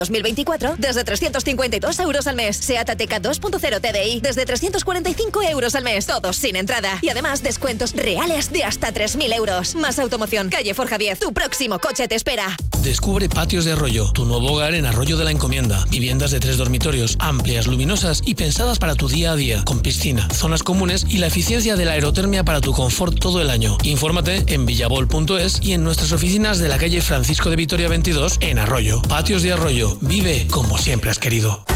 2024 desde 352 euros al mes. SEAT Ateca 2.0 TDI desde 345 euros al mes. Todos sin entrada. Y además descuentos reales de hasta 3.000 euros. Más automoción. Calle Forja 10. Tu próximo coche te espera. Descubre Patios de Arroyo, tu nuevo hogar en Arroyo de la Encomienda. Viviendas de 3 dormitorios, amplias, luminosas y pensadas para tu día a día. Con piscina, zonas comunes y la eficiencia de la aerotermia para tu confort todo el año. Infórmate en villabol.es y en nuestras oficinas de la calle Francisco de Vitoria 22 en Arroyo. Patios de Arroyo. Vive como siempre has querido.